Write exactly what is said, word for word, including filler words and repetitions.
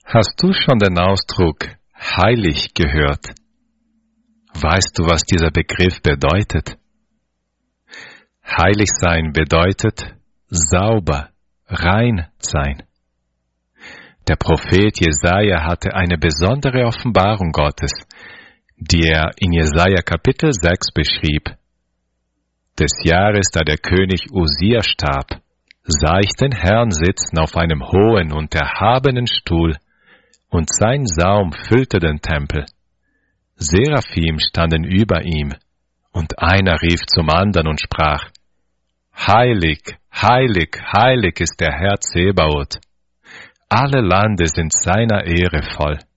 Hast du schon den Ausdruck heilig gehört? Weißt du, was dieser Begriff bedeutet? Heilig sein bedeutet sauber, rein sein. Der Prophet Jesaja hatte eine besondere Offenbarung Gottes, die er in Jesaja Kapitel sechs beschrieb. Des Jahres, da der König Usia starb, sah ich den Herrn sitzen auf einem hohen und erhabenen Stuhl, und sein Saum füllte den Tempel. Seraphim standen über ihm, und einer rief zum andern und sprach: Heilig, heilig, heilig ist der Herr Zebaoth. Alle Lande sind seiner Ehre voll.